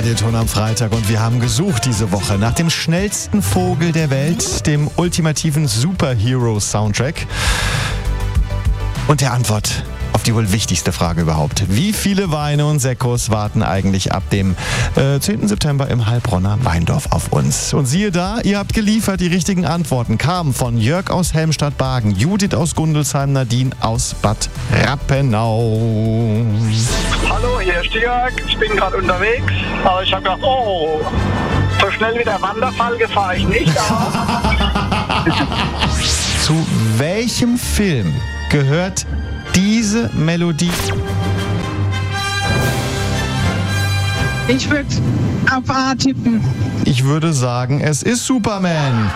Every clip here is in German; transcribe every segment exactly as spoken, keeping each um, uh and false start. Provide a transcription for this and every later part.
Radioton am Freitag und wir haben gesucht diese Woche nach dem schnellsten Vogel der Welt, dem ultimativen Superhero-Soundtrack und der Antwort auf die wohl wichtigste Frage überhaupt. Wie viele Weine und Sekkos warten eigentlich ab dem äh, zehnten September im Heilbronner Weindorf auf uns? Und siehe da, ihr habt geliefert. Die richtigen Antworten kamen von Jörg aus Helmstadt-Bargen, Judith aus Gundelsheim, Nadine aus Bad Rappenau. Hallo, hier ist Jörg. Ich bin gerade unterwegs. Aber ich habe gedacht, oh, so schnell wie der Wanderfalke fahre ich nicht. Zu welchem Film gehört diese Melodie? Ich würde auf A tippen. Ich würde sagen, es ist Superman.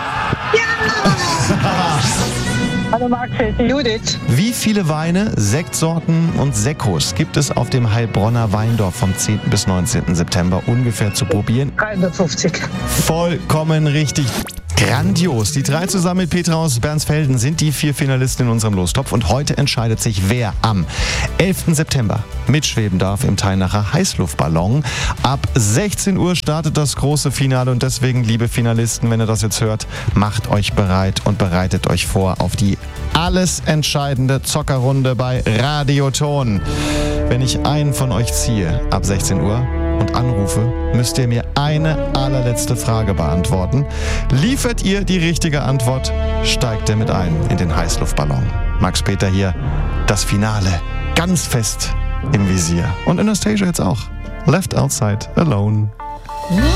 Hallo Max, hier ist die Judith. Wie viele Weine, Sektsorten und Sekkos gibt es auf dem Heilbronner Weindorf vom zehnten bis neunzehnten September ungefähr zu probieren? dreihundertfünfzig. Vollkommen richtig. Grandios. Die drei zusammen mit Petra aus Bernsfelden sind die vier Finalisten in unserem Lostopf. Und heute entscheidet sich, wer am elften September mitschweben darf im Teilnacher Heißluftballon. Ab sechzehn Uhr startet das große Finale und deswegen, liebe Finalisten, wenn ihr das jetzt hört, macht euch bereit und bereitet euch vor auf die alles entscheidende Zockerrunde bei Radioton. Wenn ich einen von euch ziehe ab sechzehn Uhr und anrufe, müsst ihr mir eine allerletzte Frage beantworten. Liefert ihr die richtige Antwort, steigt ihr mit ein in den Heißluftballon. Max Peter hier, das Finale ganz fest im Visier. Und Anastasia jetzt auch. Left Outside Alone.